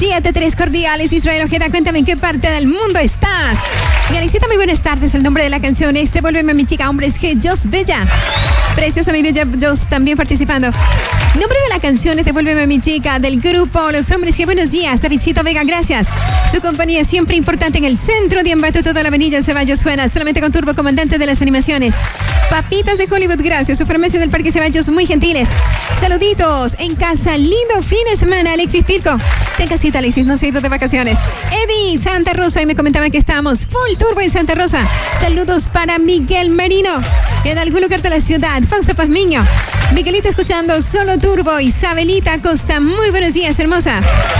7-3 cordiales, Israel Ojeda, cuéntame en qué parte del mundo estás. Mi Alexita, muy buenas tardes. El nombre de la canción es Devuélveme a mi chica, hombres G, Jos Bella. Preciosa mi bella Jos también participando. Nombre de la canción es Devuélveme a mi chica, del grupo Los Hombres G. Buenos días, Davidcito Vega, gracias. Tu compañía es siempre importante en el centro de Ambato, toda la avenida Ceballos suena, solamente con turbo, comandante de las animaciones. Papitas de Hollywood, gracias. Su farmacia del Parque Ceballos, muy gentiles. Saluditos en casa, lindo fin de semana, Alexis Pirco. Ten casita, Alexis, no se ha ido de vacaciones. Eddie, Santa Rosa, y me comentaban que estamos full turbo en Santa Rosa. Saludos para Miguel Merino, en algún lugar de la ciudad. Fausto Pazmiño. Miguelito escuchando Solo Turbo. Isabelita Costa, muy buenos días, hermosa.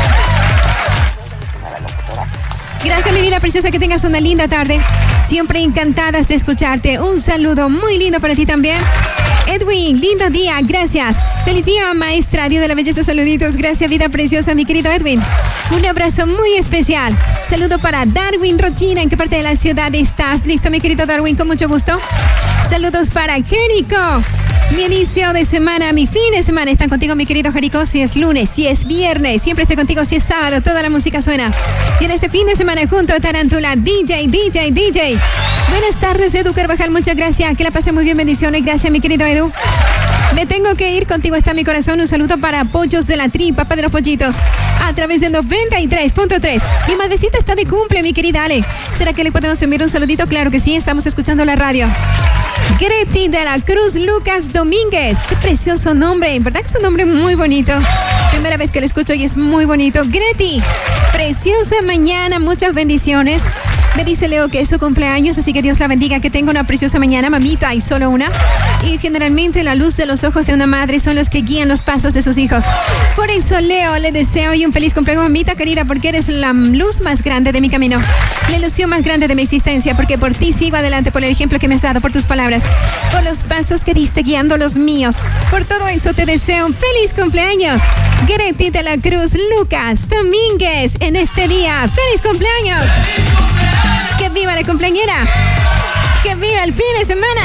Gracias, mi vida preciosa, que tengas una linda tarde. Siempre encantadas de escucharte. Un saludo muy lindo para ti también. Edwin, lindo día, gracias. Feliz día, maestra, Día de la Belleza, saluditos. Gracias, vida preciosa, mi querido Edwin. Un abrazo muy especial. Saludo para Darwin Rochina, ¿en qué parte de la ciudad estás? Listo, mi querido Darwin, con mucho gusto. Saludos para Jerico. Mi inicio de semana, mi fin de semana. Están contigo, mi querido Jerico. Si es lunes, si es viernes, siempre estoy contigo. Si es sábado, toda la música suena. Y en este fin de semana junto a Tarántula, DJ. Buenas tardes, Edu Carvajal, muchas gracias. Que la pase muy bien, bendiciones. Gracias, mi querido Edu. Me tengo que ir, contigo está mi corazón. Un saludo para Pollos de la Tri, papá de los pollitos, a través de 93.3. Mi madrecita está de cumple, mi querida Ale. ¿Será que le podemos enviar un saludito? Claro que sí, estamos escuchando la radio. Greti de la Cruz Lucas Domínguez. Qué precioso nombre, en verdad que es un nombre muy bonito. Primera vez que lo escucho y es muy bonito. Greti, preciosa mañana, muchas bendiciones. Me dice Leo que es su cumpleaños, así que Dios la bendiga, que tenga una preciosa mañana, mamita, y solo una. Y generalmente la luz de los ojos de una madre son los que guían los pasos de sus hijos. Por eso, Leo, le deseo hoy un feliz cumpleaños, mamita querida, porque eres la luz más grande de mi camino, la ilusión más grande de mi existencia, porque por ti sigo adelante, por el ejemplo que me has dado, por tus palabras, por los pasos que diste guiando los míos. Por todo eso te deseo un feliz cumpleaños, Greti de la Cruz Lucas Domínguez, en este día. ¡Feliz cumpleaños! ¡Que viva la cumpleañera! ¡Que viva el fin de semana!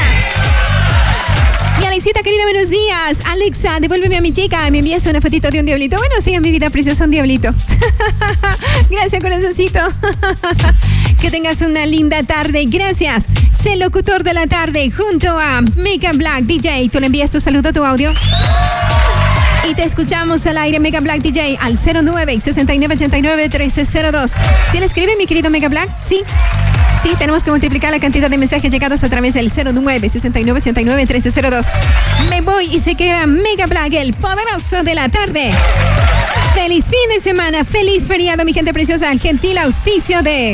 Mi Alexita querida, buenos días. Alexa, devuélveme a mi chica. Me envías una fotito de un diablito. Buenos días, mi vida preciosa, un diablito. Gracias, corazoncito. Que tengas una linda tarde. Gracias. Sé locutor de la tarde junto a Mega Black DJ. Tú le envías tu saludo, tu audio. Y te escuchamos al aire, Mega Black DJ, al 09-6989-1302. ¿Sí le escribe, mi querido Mega Black? Sí. Sí, tenemos que multiplicar la cantidad de mensajes llegados a través del 09-6989-1302. Me voy y se queda Mega Black, el poderoso de la tarde. Feliz fin de semana, feliz feriado, mi gente preciosa. El gentil auspicio de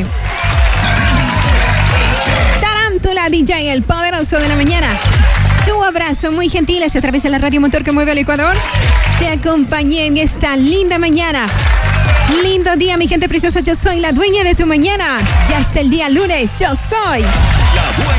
Tarántula DJ, el poderoso de la mañana. Tu abrazo muy gentil a través de la radio motor que mueve el Ecuador. Te acompañé en esta linda mañana. Lindo día, mi gente preciosa. Yo soy la dueña de tu mañana. Ya hasta el día lunes. Yo soy